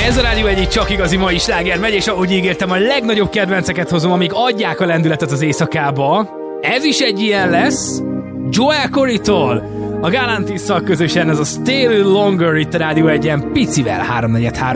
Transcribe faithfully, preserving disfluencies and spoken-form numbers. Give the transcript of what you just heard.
Ez a Rádió egyik csak igazi mai sláger megy, és ahogy ígértem, a legnagyobb kedvenceket hozom, amik adják a lendületet az éjszakába. Ez is egy ilyen lesz. Joel Corey-tól a Galantisszal közösen ez a Stay a Little Longer itt a Rádió egyen picivel háromnegyed három.